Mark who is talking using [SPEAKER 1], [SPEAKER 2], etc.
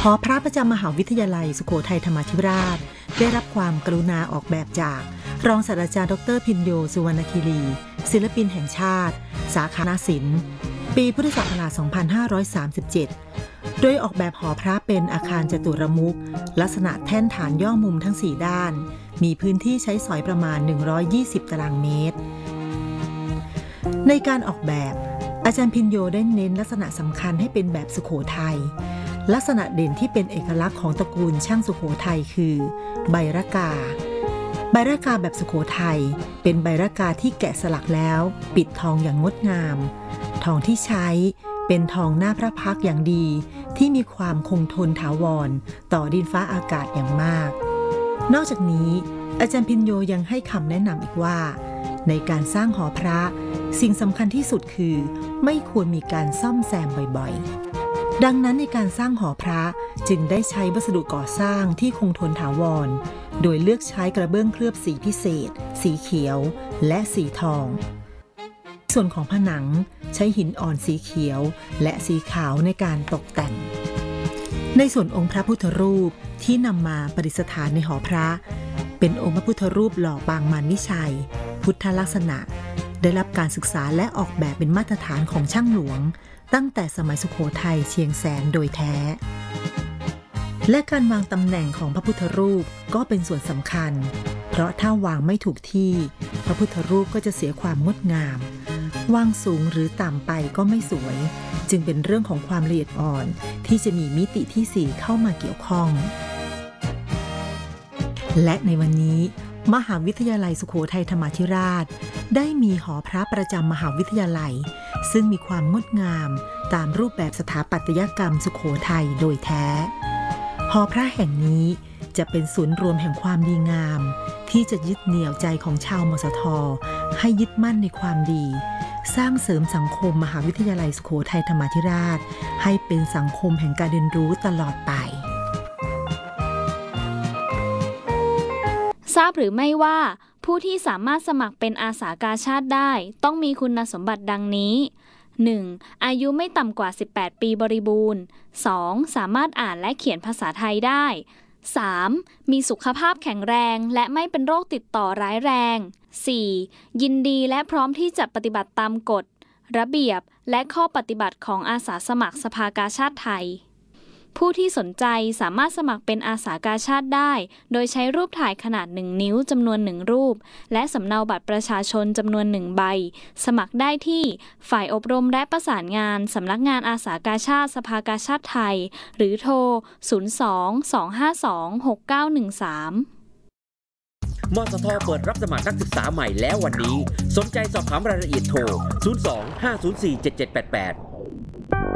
[SPEAKER 1] หอพระประจำมหาวิทยาลัยสุโขทัยธรรมาธิราชได้รับความกรุณาออกแบบจากรองศาสตราจารย์ดร.พินโย สุวรรณคีรีศิลปินแห่งชาติสาขานาศิลป์ปีพุทธศักราช 2537 โดยออกแบบหอพระเป็นอาคารจตุรมุขลักษณะแท่นฐานย่อมุมทั้ง 4 ด้านมีพื้นที่ใช้สอยประมาณ 120 ตารางเมตรในการออกแบบอาจารย์พินโยได้เน้นลักษณะสำคัญให้เป็นแบบสุโขทัยลักษณะเด่นที่เป็นเอกลักษณ์ของตระกูลช่างสุโขทัยคือใบระกาแบบสุโขทัยเป็นใบระกาที่แกะสลักแล้วปิดทองอย่างงดงามทองที่ใช้เป็นทองหน้าพระพักตร์อย่างดีที่มีความคงทนถาวรต่อดินฟ้าอากาศอย่างมากนอกจากนี้อาจารย์พินโยยังให้คำแนะนำอีกว่าในการสร้างหอพระสิ่งสำคัญที่สุดคือไม่ควรมีการซ่อมแซมบ่อยๆดังนั้นในการสร้างหอพระจึงได้ใช้วัสดุก่อสร้างที่คงทนถาวรโดยเลือกใช้กระเบื้องเคลือบสีพิเศษสีเขียวและสีทองส่วนของผนังใช้หินอ่อนสีเขียวและสีขาวในการตกแต่งในส่วนองค์พระพุทธรูปที่นำมาประดิษฐานในหอพระเป็นองค์พระพุทธรูปหล่อปางมารวิชัยพุทธลักษณะได้รับการศึกษาและออกแบบเป็นมาตรฐานของช่างหลวงตั้งแต่สมัยสุโขทัยเชียงแสนโดยแท้และการวางตำแหน่งของพระพุทธรูปก็เป็นส่วนสำคัญเพราะถ้าวางไม่ถูกที่พระพุทธรูปก็จะเสียความงดงามวางสูงหรือต่ำไปก็ไม่สวยจึงเป็นเรื่องของความละเอียดอ่อนที่จะมีมิติที่4เข้ามาเกี่ยวข้องและในวันนี้มหาวิทยาลัยสุโขทัยธรรมาธิราชได้มีหอพระประจำมหาวิทยาลัยซึ่งมีความงดงามตามรูปแบบสถาปัตยกรรมสุโขทัยโดยแท้หอพระแห่งนี้จะเป็นศูนย์รวมแห่งความดีงามที่จะยึดเหนี่ยวใจของชาวมสท.ให้ยึดมั่นในความดีสร้างเสริมสังคมมหาวิทยาลัยสุโขทัยธรรมาธิราชให้เป็นสังคมแห่งการเรียนรู้ตลอดไป
[SPEAKER 2] ทราบหรือไม่ว่าผู้ที่สามารถสมัครเป็นอาสากาชาดได้ต้องมีคุณสมบัติดังนี้ 1. อายุไม่ต่ำกว่า18ปีบริบูรณ์ 2. สามารถอ่านและเขียนภาษาไทยได้ 3. มีสุขภาพแข็งแรงและไม่เป็นโรคติดต่อร้ายแรง 4. ยินดีและพร้อมที่จะปฏิบัติตามกฎระเบียบและข้อปฏิบัติของอาสาสมัครสภากาชาดไทยผู้ที่สนใจสามารถสมัครเป็นอาสากาชาดได้โดยใช้รูปถ่ายขนาด1 นิ้วจำนวน1รูปและสำเนาบัตรประชาชนจำนวน1ใบสมัครได้ที่ฝ่ายอบรมและประสานงานสำนักงานอาสากาชาดสภากาชาดไทยหรือโทร 02-252-6913
[SPEAKER 3] มสท.เปิดรับสมัครนักศึกษาใหม่แล้ววันนี้สนใจสอบถามรายละเอียดโทร 02-504-7788